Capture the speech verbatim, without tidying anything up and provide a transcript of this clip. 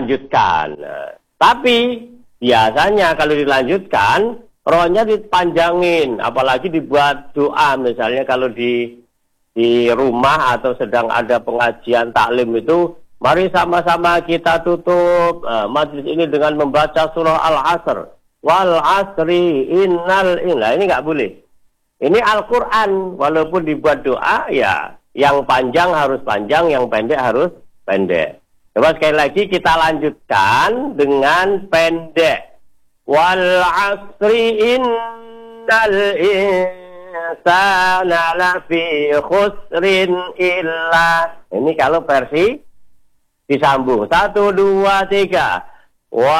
dilanjutkan. Nah, tapi biasanya kalau dilanjutkan, rohnya dipanjangin, apalagi dibuat doa misalnya kalau di di rumah atau sedang ada pengajian taklim itu, mari sama-sama kita tutup uh, majlis ini dengan membaca surah Al-Asr. Wal asri innal inna. Ini nggak boleh. Ini Al-Quran, walaupun dibuat doa, ya yang panjang harus panjang, yang pendek harus pendek. Coba sekali lagi kita lanjutkan dengan pendek. Wal asri innal insana lafi khusrin illa. Ini kalau versi disambung. Satu, dua, tiga.